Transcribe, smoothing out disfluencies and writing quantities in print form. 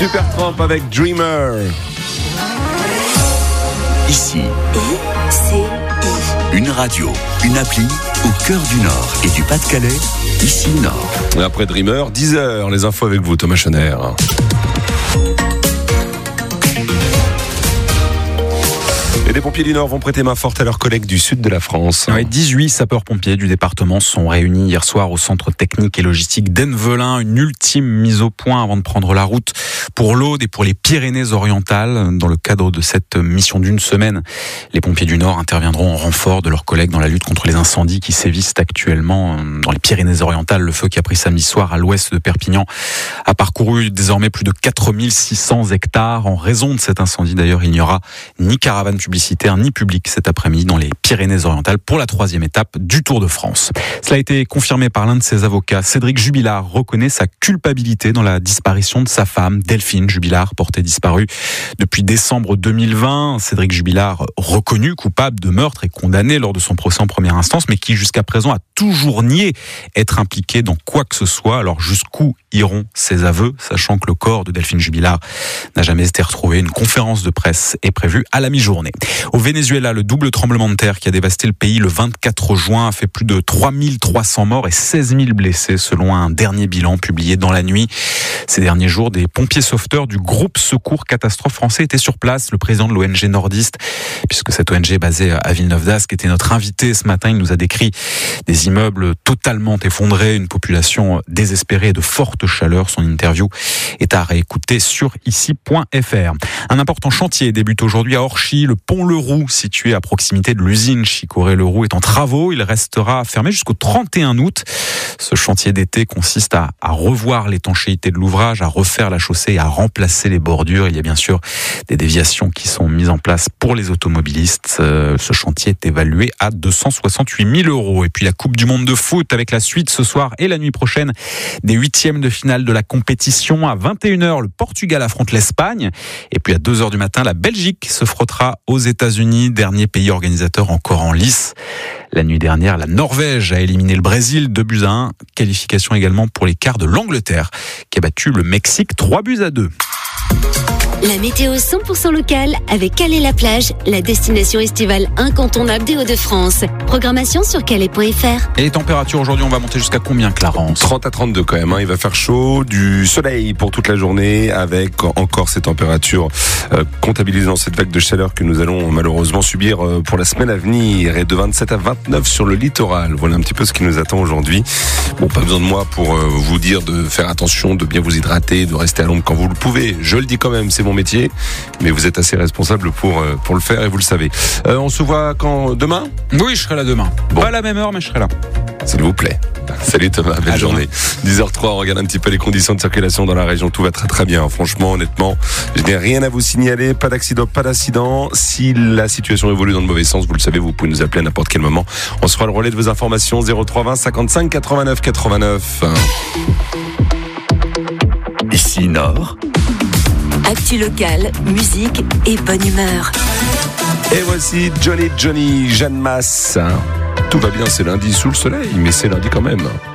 Supertramp avec Dreamer. Ici, une radio, une appli au cœur du Nord et du Pas-de-Calais, ici Nord. Et après Dreamer, 10h, les infos avec vous, Thomas Schoner. Et les pompiers du Nord vont prêter main forte à leurs collègues du sud de la France. Ouais, 18 sapeurs-pompiers du département sont réunis hier soir au centre technique et logistique d'Envelin. Une ultime mise au point avant de prendre la route pour l'Aude et pour les Pyrénées-Orientales. Dans le cadre de cette mission d'une semaine, les pompiers du Nord interviendront en renfort de leurs collègues dans la lutte contre les incendies qui sévissent actuellement dans les Pyrénées-Orientales. Le feu qui a pris samedi soir à l'ouest de Perpignan a parcouru désormais plus de 4600 hectares. En raison de cet incendie, d'ailleurs, il n'y aura ni caravane publicitaire ni public cet après-midi dans les Pyrénées-Orientales pour la 3e étape du Tour de France. Cela a été confirmé par l'un de ses avocats. Cédric Jubilard reconnaît sa culpabilité dans la disparition de sa femme, Delphine Jubilard, portée disparue depuis décembre 2020. Cédric Jubilard, reconnu coupable de meurtre et condamné lors de son procès en première instance, mais qui jusqu'à présent a toujours nié être impliqué dans quoi que ce soit. Alors jusqu'où iront ses aveux, sachant que le corps de Delphine Jubilard n'a jamais été retrouvé? Une conférence de presse est prévue à la mi-journée. Au Venezuela, le double tremblement de terre qui a dévasté le pays le 24 juin a fait plus de 3300 morts et 16 000 blessés selon un dernier bilan publié dans la nuit. Ces derniers jours, des pompiers sauveteurs du groupe Secours Catastrophe français étaient sur place. Le président de l'ONG nordiste, puisque cette ONG est basée à Villeneuve-d'Ascq, était notre invité ce matin. Il nous a décrit des immeubles totalement effondrés, une population désespérée et de forte chaleur. Son interview est à réécouter sur ici.fr. Un important chantier débute aujourd'hui à Orchy. Le pont Leroux, situé à proximité de l'usine Chicorée-Leroux, est en travaux. Il restera fermé jusqu'au 31 août. Ce chantier d'été consiste à revoir l'étanchéité de l'ouvrage, à refaire la chaussée et à remplacer les bordures. Il y a bien sûr des déviations qui sont mises en place pour les automobilistes. Ce chantier est évalué à 268 000 €. Et puis la Coupe du Monde de foot avec la suite ce soir et la nuit prochaine des 8e de finale de la compétition. À 21h, le Portugal affronte l'Espagne. Et puis à 2h du matin, la Belgique se frottera aux États-Unis, dernier pays organisateur encore en lice. La nuit dernière, la Norvège a éliminé le Brésil 2-1. Qualification également pour les quarts de l'Angleterre, qui a battu le Mexique 3-2. La météo 100% locale avec Calais-la-Plage, la destination estivale incontournable des Hauts-de-France. Programmation sur calais.fr. Et les températures aujourd'hui, on va monter jusqu'à combien, Clarence? 30 à 32 quand même, hein. Il va faire chaud, du soleil pour toute la journée, avec encore ces températures comptabilisées dans cette vague de chaleur que nous allons malheureusement subir pour la semaine à venir, et de 27 à 29 sur le littoral. Voilà un petit peu ce qui nous attend aujourd'hui. Bon, pas besoin de moi pour vous dire de faire attention, de bien vous hydrater, de rester à l'ombre quand vous le pouvez. Je le dis quand même, c'est mon métier, mais vous êtes assez responsable pour le faire et vous le savez. On se voit quand? Demain? Oui, je serai là demain. Bon. Pas à la même heure, mais je serai là. S'il vous plaît. Salut Thomas, belle journée. 10h03, on regarde un petit peu les conditions de circulation dans la région. Tout va très très bien, franchement, honnêtement. Je n'ai rien à vous signaler, pas d'accident. Si la situation évolue dans le mauvais sens, vous le savez, vous pouvez nous appeler à n'importe quel moment. On se fera le relais de vos informations, 03 20 55 89 89. Ici Nord. Actu locale, musique et bonne humeur. Et voici Johnny, Jeanne Masse. Tout va bien, c'est lundi sous le soleil, mais c'est lundi quand même.